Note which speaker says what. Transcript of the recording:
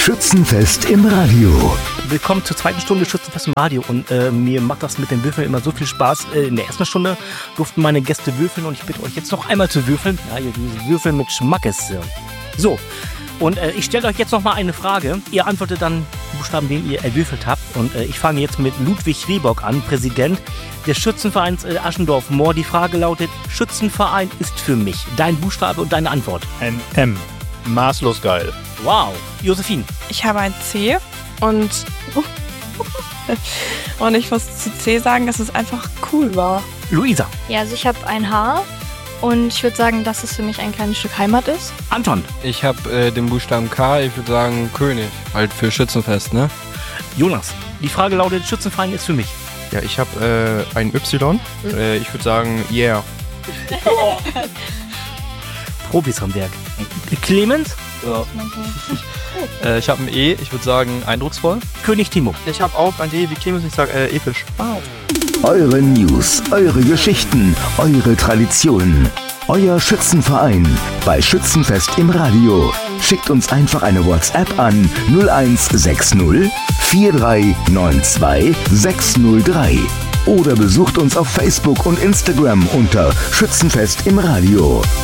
Speaker 1: Schützenfest im Radio.
Speaker 2: Willkommen zur zweiten Stunde Schützenfest im Radio und mir macht das mit dem Würfeln immer so viel Spaß. In der ersten Stunde durften meine Gäste würfeln und ich bitte euch jetzt noch einmal zu würfeln. Ja, ihr würfeln mit Schmackes. So, und ich stelle euch jetzt noch mal eine Frage. Ihr antwortet dann Buchstaben, den ihr erwürfelt habt. Und ich fange jetzt mit Ludwig Rehbock an, Präsident des Schützenvereins Aschendorf-Moor. Die Frage lautet, Schützenverein ist für mich. Dein Buchstabe und deine Antwort.
Speaker 3: Ein M. Maßlos geil.
Speaker 2: Wow. Josephine.
Speaker 4: Ich habe ein C und ich muss zu C sagen, dass es einfach cool war.
Speaker 2: Luisa.
Speaker 5: Ja, also ich habe ein H und ich würde sagen, dass es für mich ein kleines Stück Heimat ist.
Speaker 2: Anton.
Speaker 6: Ich habe den Buchstaben K, ich würde sagen König, halt für Schützenfest, ne?
Speaker 2: Jonas. Die Frage lautet, Schützenverein ist für mich.
Speaker 7: Ja, ich habe ein Y. Ich würde sagen, yeah.
Speaker 2: Profis am Werk. Clemens.
Speaker 7: Ich habe ein E. Ich würde sagen, eindrucksvoll.
Speaker 2: König Timo.
Speaker 7: Ich habe auch ein E wie Clemens. Ich sage episch.
Speaker 2: Wow.
Speaker 1: Eure News, eure Geschichten, eure Traditionen. Euer Schützenverein bei Schützenfest im Radio. Schickt uns einfach eine WhatsApp an 0160 4392 603 oder besucht uns auf Facebook und Instagram unter Schützenfest im Radio.